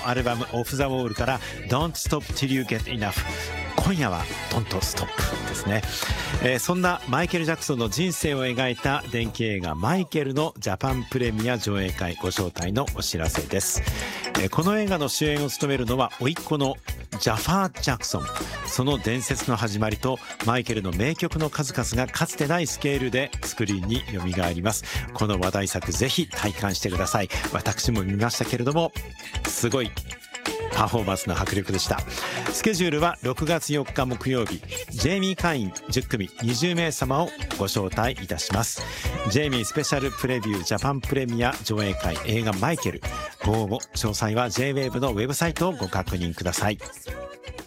アルバムオフザウォールから Don't Stop Till You Get Enough。今夜は Don't Stop ですね。そんなマイケル・ジャクソンの人生を描いた伝記映画マイケルのジャパンプレミア上映会ご招待のお知らせです。この映画の主演を務めるのは甥っ子のジャファー・ジャクソン。その伝説の始まりとマイケルの名曲の数々がかつてないスケールでスクリーンに蘇ります。この話題作ぜひ体感してください。私も見ましたけれどもすごいパフォーマンスの迫力でした。スケジュールは6月4日木曜日、ジェイミー会員10組20名様をご招待いたします。ジェイミースペシャルプレビュージャパンプレミア上映会映画マイケル。ご応募詳細は J-WAVE のウェブサイトをご確認ください。